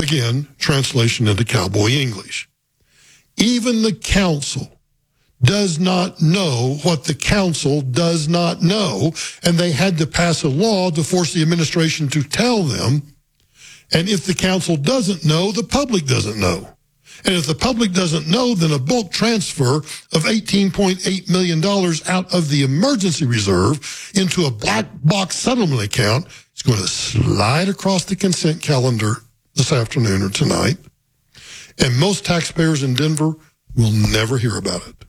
Again, translation into cowboy English. Even the council does not know what the council does not know, and they had to pass a law to force the administration to tell them. And if the council doesn't know, the public doesn't know. And if the public doesn't know, then a bulk transfer of $18.8 million out of the emergency reserve into a black box settlement account is going to slide across the consent calendar this afternoon or tonight. And most taxpayers in Denver will never hear about it.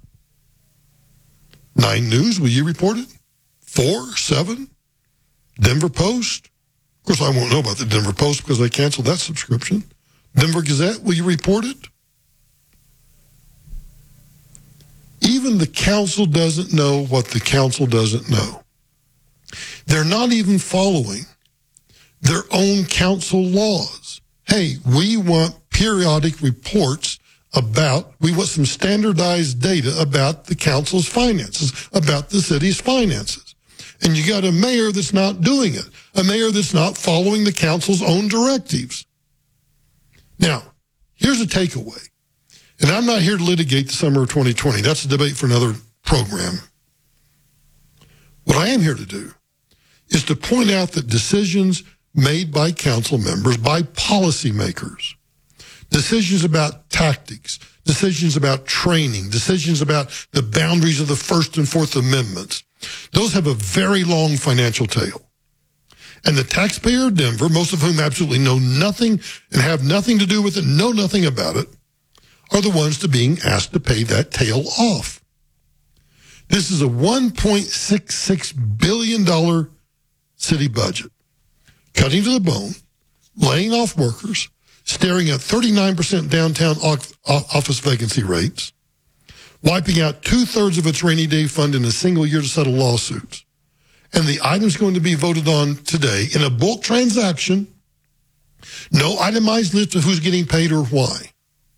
9 News, will you report it? 4, 7, Denver Post. Of course, I won't know about the Denver Post because they canceled that subscription. Denver Gazette, will you report it? Even the council doesn't know what the council doesn't know. They're not even following their own council laws. Hey, we want periodic reports we want some standardized data about the council's finances, about the city's finances. And you got a mayor that's not doing it, a mayor that's not following the council's own directives. Now, here's a takeaway. And I'm not here to litigate the summer of 2020. That's a debate for another program. What I am here to do is to point out that decisions made by council members, by policymakers, decisions about tactics, decisions about training, decisions about the boundaries of the First and Fourth Amendments, those have a very long financial tail. And the taxpayer of Denver, most of whom absolutely know nothing and have nothing to do with it, know nothing about it, are the ones being asked to pay that tail off. This is a $1.66 billion city budget, cutting to the bone, laying off workers, staring at 39% downtown office vacancy rates, wiping out 2/3 of its rainy day fund in a single year to settle lawsuits. And the item's going to be voted on today in a bulk transaction, no itemized list of who's getting paid or why.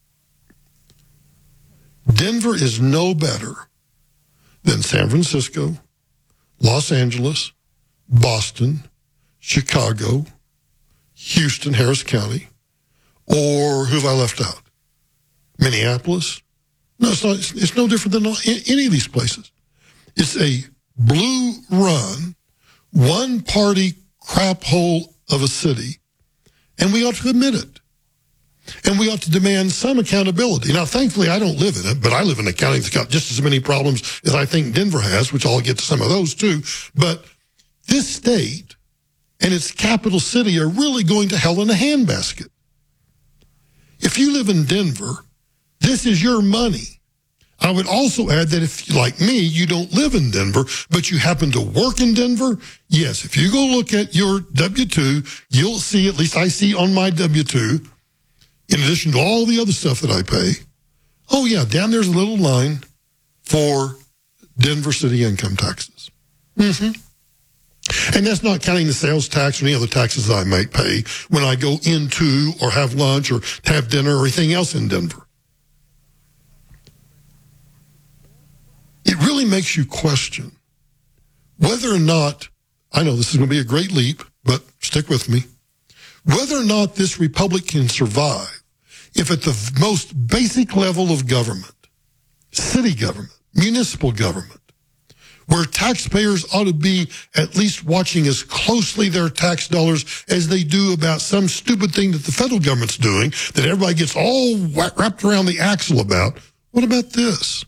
Denver is no better than San Francisco, Los Angeles, Boston, Chicago, Houston, Harris County, or who have I left out? Minneapolis? No, it's not. It's no different than any of these places. It's a blue run, one-party crap hole of a city, and we ought to admit it. And we ought to demand some accountability. Now, thankfully, I don't live in it, but I live in a county that's got just as many problems as I think Denver has, which I'll get to some of those too. But this state and its capital city are really going to hell in a handbasket. If you live in Denver, this is your money. I would also add that if, like me, you don't live in Denver, but you happen to work in Denver, yes, if you go look at your W-2, you'll see, at least I see on my W-2, in addition to all the other stuff that I pay, oh yeah, down there's a little line for Denver city income taxes. Mm-hmm. And that's not counting the sales tax or any other taxes that I might pay when I go into or have lunch or have dinner or anything else in Denver. It really makes you question whether or not, I know this is going to be a great leap, but stick with me, whether or not this republic can survive if at the most basic level of government, city government, municipal government, where taxpayers ought to be at least watching as closely their tax dollars as they do about some stupid thing that the federal government's doing that everybody gets all wrapped around the axle about. What about this?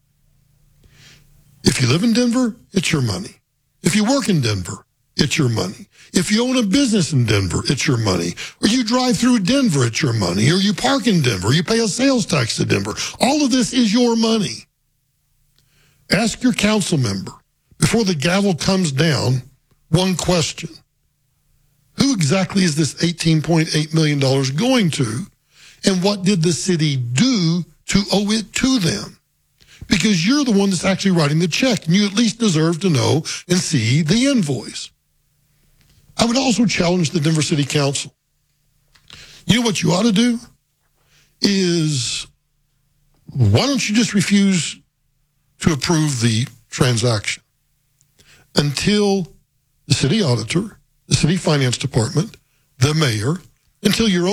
If you live in Denver, it's your money. If you work in Denver, it's your money. If you own a business in Denver, it's your money. Or you drive through Denver, it's your money. Or you park in Denver, or you pay a sales tax to Denver. All of this is your money. Ask your council member, before the gavel comes down, one question. Who exactly is this $18.8 million going to? And what did the city do to owe it to them? Because you're the one that's actually writing the check, and you at least deserve to know and see the invoice. I would also challenge the Denver City Council. You know what you ought to do is, why don't you just refuse to approve the transaction until the city auditor, the city finance department, the mayor, until your own